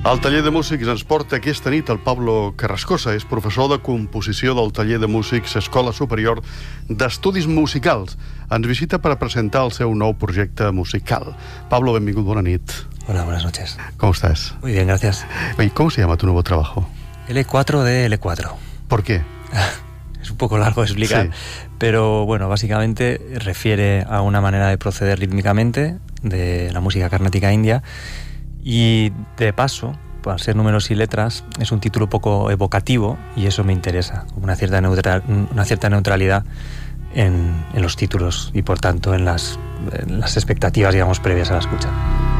Al taller de músics ens porta aquesta nit el Pablo Carrascosa. És professor de composició del taller de músics Escola Superior d'Estudis Musicals. Ens visita per presentar el seu nou projecte musical. Pablo, benvingut, bona nit. Hola, buenas noches. ¿Cómo estás? Muy bien, gracias. ¿Y cómo se llama tu nuevo trabajo? L4 de L4. ¿Por qué? Es un poco largo de explicar, Sí. Pero bueno, básicamente refiere a una manera de proceder rítmicamente de la música carnática india y de paso, al ser números y letras, es un título poco evocativo y eso me interesa, una cierta neutralidad en los títulos y por tanto en las expectativas, digamos, previas a la escucha.